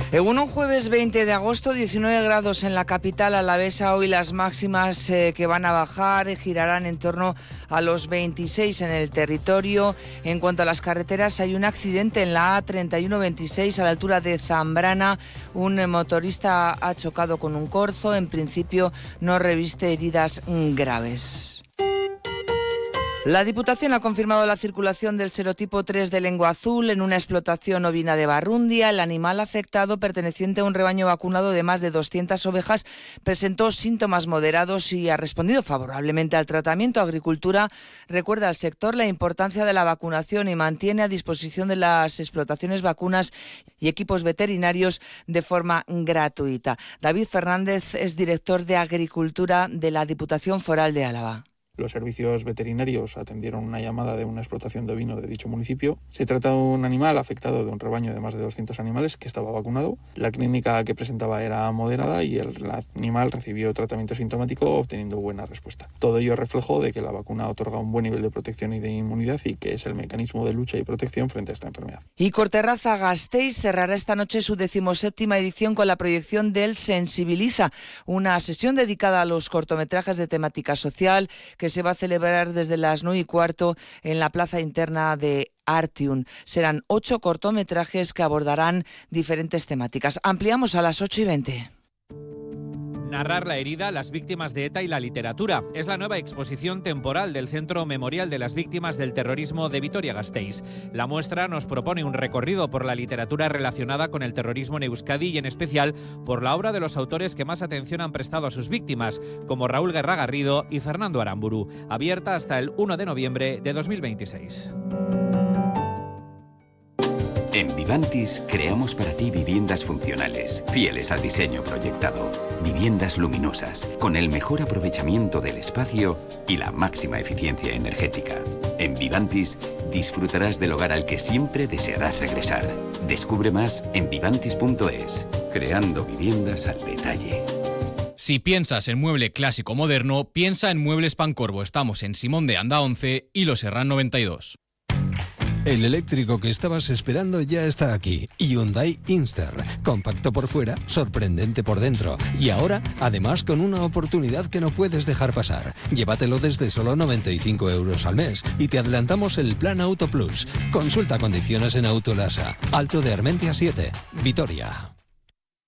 Un jueves 20 de agosto, 19 grados en la capital alavesa. Hoy las máximas que van a bajar girarán en torno a los 26 en el territorio. En cuanto a las carreteras, hay un accidente en la A3126 a la altura de Zambrana. Un motorista ha chocado con un corzo. En principio no reviste heridas graves. La Diputación ha confirmado la circulación del serotipo 3 de lengua azul en una explotación ovina de Barrundia. El animal afectado, perteneciente a un rebaño vacunado de más de 200 ovejas, presentó síntomas moderados y ha respondido favorablemente al tratamiento. Agricultura recuerda al sector la importancia de la vacunación y mantiene a disposición de las explotaciones vacunas y equipos veterinarios de forma gratuita. David Fernández es director de Agricultura de la Diputación Foral de Álava. Los servicios veterinarios atendieron una llamada de una explotación de ovino de dicho municipio. Se trata de un animal afectado de un rebaño de más de 200 animales que estaba vacunado. La clínica que presentaba era moderada y el animal recibió tratamiento sintomático obteniendo buena respuesta. Todo ello es reflejo de que la vacuna otorga un buen nivel de protección y de inmunidad y que es el mecanismo de lucha y protección frente a esta enfermedad. Y Corterraza-Gasteiz cerrará esta noche su 17ª edición con la proyección del Sensibiliza, una sesión dedicada a los cortometrajes de temática social que se va a celebrar desde las 9:15 en la plaza interna de Artium. Serán 8 cortometrajes que abordarán diferentes temáticas. Ampliamos a las 8:20. Narrar la herida, las víctimas de ETA y la literatura. Es la nueva exposición temporal del Centro Memorial de las Víctimas del Terrorismo de Vitoria-Gasteiz. La muestra nos propone un recorrido por la literatura relacionada con el terrorismo en Euskadi y en especial por la obra de los autores que más atención han prestado a sus víctimas, como Raúl Guerra Garrido y Fernando Aramburu. Abierta hasta el 1 de noviembre de 2026. En Vivantis creamos para ti viviendas funcionales, fieles al diseño proyectado. Viviendas luminosas, con el mejor aprovechamiento del espacio y la máxima eficiencia energética. En Vivantis disfrutarás del hogar al que siempre desearás regresar. Descubre más en vivantis.es, creando viviendas al detalle. Si piensas en mueble clásico moderno, piensa en Muebles Pancorbo. Estamos en Simón de Anda 11 y Los Serrán 92. El eléctrico que estabas esperando ya está aquí. Hyundai Inster. Compacto por fuera, sorprendente por dentro. Y ahora, además, con una oportunidad que no puedes dejar pasar. Llévatelo desde solo 95 euros al mes y te adelantamos el Plan Auto Plus. Consulta condiciones en Autolasa. Alto de Armentia 7, Vitoria.